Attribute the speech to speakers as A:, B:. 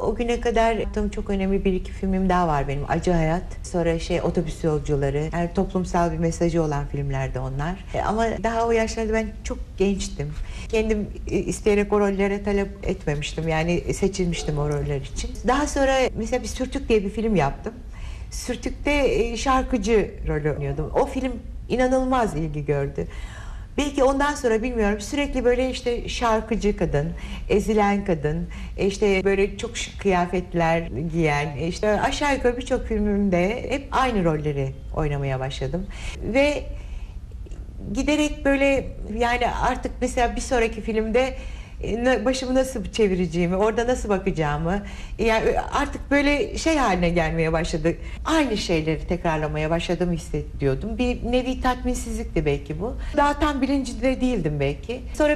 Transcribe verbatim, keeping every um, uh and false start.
A: O güne kadar yaptığım çok önemli bir iki filmim daha var benim. Acı Hayat, sonra şey Otobüs Yolcuları. Yani toplumsal bir mesajı olan filmlerdi onlar. E, Ama daha o yaşlarda ben çok gençtim. Kendim e, isteyerek o rollere talep etmemiştim. Yani seçilmiştim o roller için. Daha sonra mesela bir Sürtük diye bir film yaptım. Sürtük'te e, şarkıcı rolü oynuyordum. O film inanılmaz ilgi gördü. Belki ondan sonra bilmiyorum, sürekli böyle işte şarkıcı kadın, ezilen kadın, e, işte böyle çok şık kıyafetler giyen, e, işte aşağı yukarı birçok filmimde hep aynı rolleri oynamaya başladım. Ve giderek böyle, yani artık mesela bir sonraki filmde e, başımı nasıl çevireceğimi, orada nasıl bakacağımı, yani artık böyle şey haline gelmeye başladı. Aynı şeyleri tekrarlamaya başladığımı hissediyordum. Bir nevi tatminsizlikti belki bu. Daha tam bilincinde değildim belki. Sonra